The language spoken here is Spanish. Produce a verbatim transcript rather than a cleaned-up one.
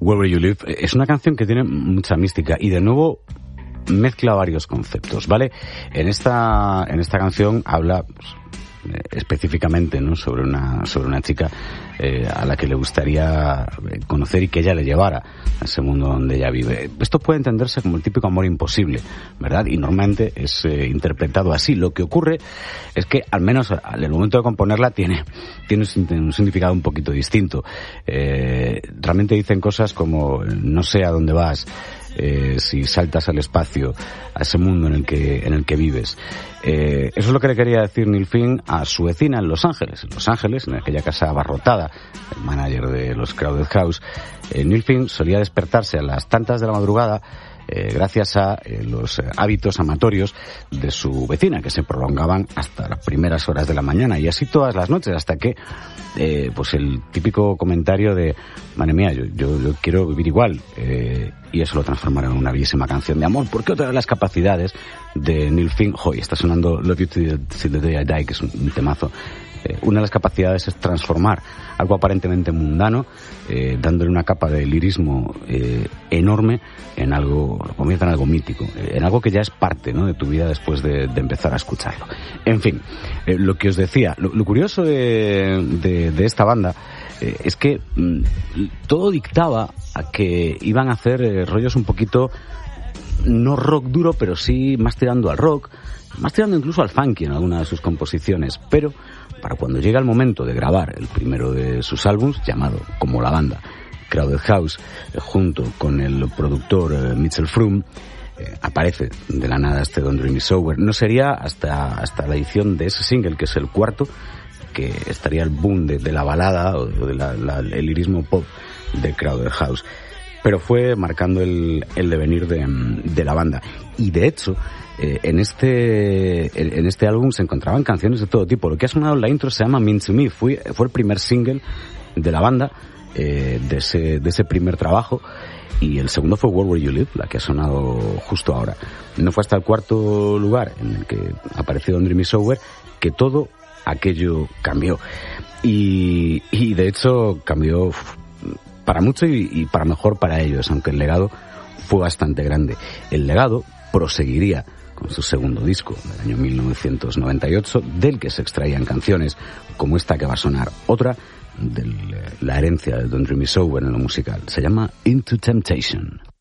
Wherever You Live es una canción que tiene mucha mística y de nuevo mezcla varios conceptos, ¿vale? En esta en esta canción habla pues, eh, específicamente, ¿no?, sobre una sobre una chica eh, a la que le gustaría conocer y que ella le llevara a ese mundo donde ella vive. Esto puede entenderse como el típico amor imposible, ¿verdad? Y normalmente es eh, interpretado así. Lo que ocurre es que, al menos en el momento de componerla, tiene, tiene un significado un poquito distinto. Eh, realmente dicen cosas como, no sé a dónde vas, Eh, si saltas al espacio, a ese mundo en el que en el que vives. Eh, eso es lo que le quería decir Neil Finn a su vecina en Los Ángeles. En Los Ángeles, en aquella casa abarrotada, el manager de los Crowded House, eh, Neil Finn solía despertarse a las tantas de la madrugada Eh, gracias a eh, los eh, hábitos amatorios de su vecina, que se prolongaban hasta las primeras horas de la mañana, y así todas las noches, hasta que eh, pues el típico comentario de madre mía, yo, yo, yo quiero vivir igual, eh, y eso lo transformaron en una bellísima canción de amor, porque otra de las capacidades de Neil Finn, hoy está sonando Love You Till the, the Day I Die, que es un, un temazo. Eh, una de las capacidades es transformar algo aparentemente mundano, eh, dándole una capa de lirismo eh, enorme en algo, lo convierte en algo mítico, eh, en algo que ya es parte, ¿no?, de tu vida después de, de empezar a escucharlo. En fin, eh, lo que os decía, lo, lo curioso de, de, de esta banda eh, es que mm, todo dictaba a que iban a hacer eh, rollos un poquito, no rock duro, pero sí más tirando al rock, más tirando incluso al funky en alguna de sus composiciones, pero para cuando llega el momento de grabar el primero de sus álbumes, llamado como la banda, Crowded House, eh, junto con el productor eh, Mitchell Froom, eh, aparece de la nada este Don't Dream Me Sober. No sería hasta hasta la edición de ese single, que es el cuarto, que estaría el boom de, de la balada o de la, la, el lirismo pop de Crowded House. Pero fue marcando el, el devenir de, de la banda. Y de hecho, eh, en este en este álbum se encontraban canciones de todo tipo. Lo que ha sonado en la intro se llama Mean to Me. Fue, fue el primer single de la banda, eh, de ese de ese primer trabajo. Y el segundo fue Where Will You Live, la que ha sonado justo ahora. No fue hasta el cuarto lugar, en el que apareció Don't Dream Me Sober, que todo aquello cambió. Y, y de hecho cambió para mucho y, y para mejor para ellos, aunque el legado fue bastante grande. El legado proseguiría con su segundo disco del año mil novecientos noventa y ocho, del que se extraían canciones como esta que va a sonar, otra de la herencia de Don't Dream Me Sober en lo musical. Se llama Into Temptation.